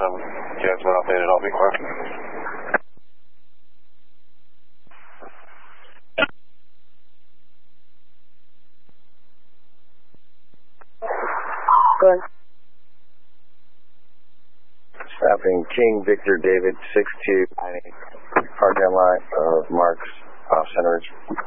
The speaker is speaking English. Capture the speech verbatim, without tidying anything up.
some jets when updated, I'll be quick. Good. Stopping King Victor David six two, hard down line of Marks off center.